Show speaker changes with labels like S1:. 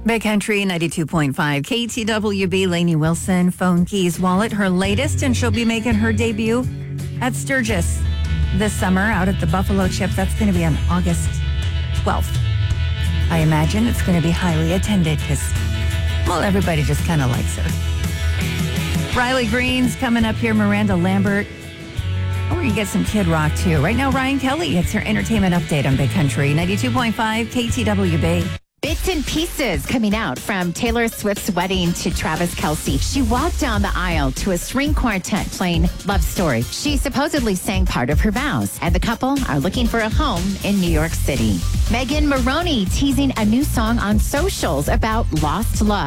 S1: Big Country 92.5 KTWB. Lainey Wilson, Phone Keys Wallet, her latest, and she'll be making her debut at Sturgis this summer out at the Buffalo Chips. That's going to be on August 12th. I imagine it's going to be highly attended because, well, everybody just kind of likes her. Riley Green's coming up here, Miranda Lambert. Oh, you get some Kid Rock, too. Right now, Ryan Kelly. It's her entertainment update on Big Country 92.5 KTWB.
S2: Bits and pieces coming out from Taylor Swift's wedding to Travis Kelce. She walked down the aisle to a string quartet playing Love Story. She supposedly sang part of her vows, and the couple are looking for a home in New York City. Megan Maroney teasing a new song on socials about lost love.